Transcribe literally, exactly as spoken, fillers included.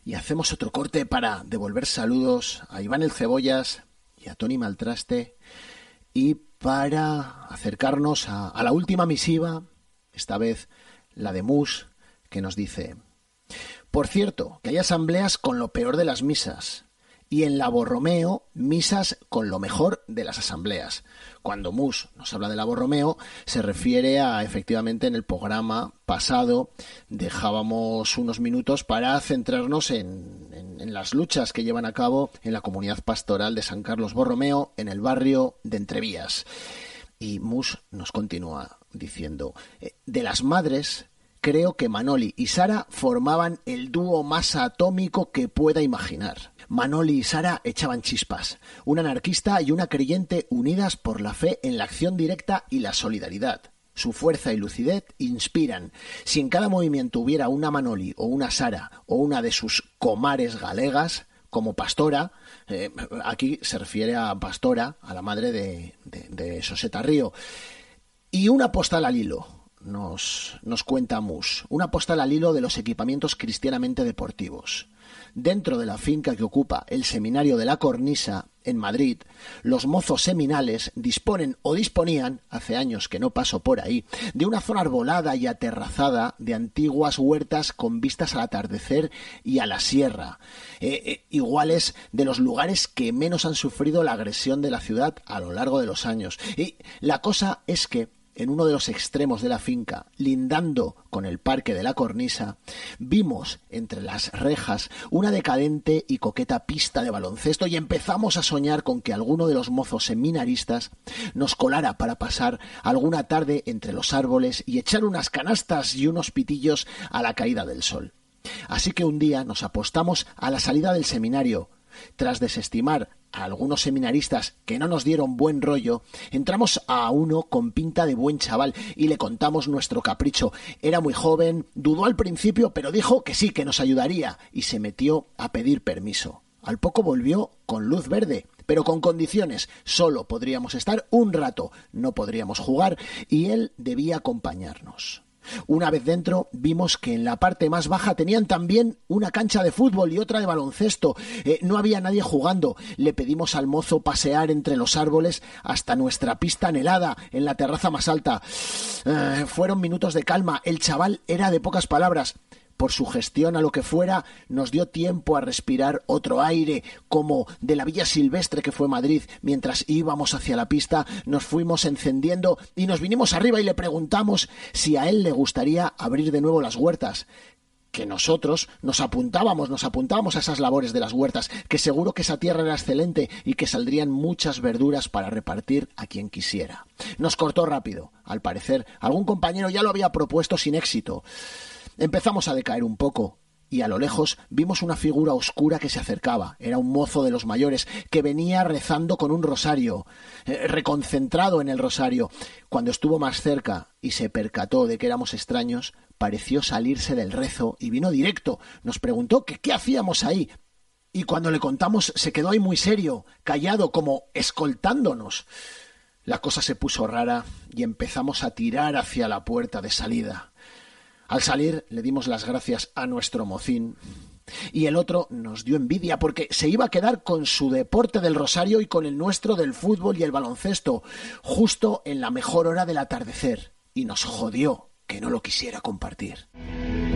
Y hacemos otro corte para devolver saludos a Iván el Cebollas y a Tony Maltraste y para acercarnos a, a la última misiva, esta vez la de Mus, que nos dice: por cierto, que hay asambleas con lo peor de las misas y en la Borromeo misas con lo mejor de las asambleas. Cuando Mus nos habla de la Borromeo se refiere a, efectivamente, en el programa pasado dejábamos unos minutos para centrarnos en, en, en las luchas que llevan a cabo en la comunidad pastoral de San Carlos Borromeo en el barrio de Entrevías. Y Mus nos continúa diciendo: de las madres, creo que Manoli y Sara formaban el dúo más atómico que pueda imaginar. Manoli y Sara echaban chispas, un anarquista y una creyente unidas por la fe en la acción directa y la solidaridad. Su fuerza y lucidez inspiran. Si en cada movimiento hubiera una Manoli o una Sara o una de sus comares galegas, como Pastora, eh, aquí se refiere a Pastora, a la madre de, de, de Soseta Río, y una postal al hilo. Nos, nos cuenta Mus, una postal al hilo de los equipamientos cristianamente deportivos. Dentro de la finca que ocupa el seminario de la Cornisa, en Madrid, los mozos seminales disponen o disponían, hace años que no paso por ahí, de una zona arbolada y aterrazada de antiguas huertas con vistas al atardecer y a la sierra, eh, eh, iguales de los lugares que menos han sufrido la agresión de la ciudad a lo largo de los años. Y la cosa es que en uno de los extremos de la finca, lindando con el parque de la Cornisa, vimos entre las rejas una decadente y coqueta pista de baloncesto y empezamos a soñar con que alguno de los mozos seminaristas nos colara para pasar alguna tarde entre los árboles y echar unas canastas y unos pitillos a la caída del sol. Así que un día nos apostamos a la salida del seminario. Tras desestimar a algunos seminaristas que no nos dieron buen rollo, entramos a uno con pinta de buen chaval y le contamos nuestro capricho. Era muy joven, dudó al principio, pero dijo que sí, que nos ayudaría, y se metió a pedir permiso. Al poco volvió con luz verde, pero con condiciones. Solo podríamos estar un rato, no podríamos jugar, y él debía acompañarnos. Una vez dentro, vimos que en la parte más baja tenían también una cancha de fútbol y otra de baloncesto. Eh, no había nadie jugando. Le pedimos al mozo pasear entre los árboles hasta nuestra pista anhelada, en la terraza más alta. Eh, fueron minutos de calma. El chaval era de pocas palabras. Por su gestión a lo que fuera, nos dio tiempo a respirar otro aire, como de la villa silvestre que fue Madrid. Mientras íbamos hacia la pista, nos fuimos encendiendo y nos vinimos arriba y le preguntamos si a él le gustaría abrir de nuevo las huertas. Que nosotros nos apuntábamos, nos apuntábamos a esas labores de las huertas, que seguro que esa tierra era excelente y que saldrían muchas verduras para repartir a quien quisiera. Nos cortó rápido. Al parecer, algún compañero ya lo había propuesto sin éxito. Empezamos a decaer un poco y a lo lejos vimos una figura oscura que se acercaba. Era un mozo de los mayores que venía rezando con un rosario, eh, reconcentrado en el rosario. Cuando estuvo más cerca y se percató de que éramos extraños, pareció salirse del rezo y vino directo. Nos preguntó que qué hacíamos ahí. Y cuando le contamos se quedó ahí muy serio, callado, como escoltándonos. La cosa se puso rara y empezamos a tirar hacia la puerta de salida. Al salir le dimos las gracias a nuestro mocín y el otro nos dio envidia porque se iba a quedar con su deporte del rosario y con el nuestro del fútbol y el baloncesto, justo en la mejor hora del atardecer, y nos jodió que no lo quisiera compartir.